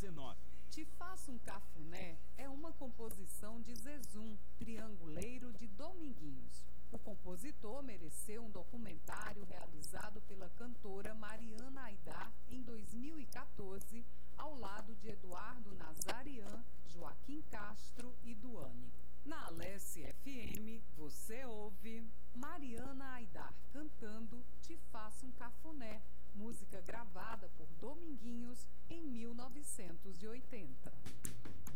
19. Te Faço um Cafuné é uma composição de Zezum, trianguleiro de Dominguinhos. O compositor mereceu um documentário realizado pela cantora Mariana Aidar em 2014, ao lado de Eduardo Nazarian, Joaquim Castro e Duane. Na Alesse FM, você ouve Mariana Aidar cantando Te Faço um Cafuné, música gravada por Dominguinhos em 1980.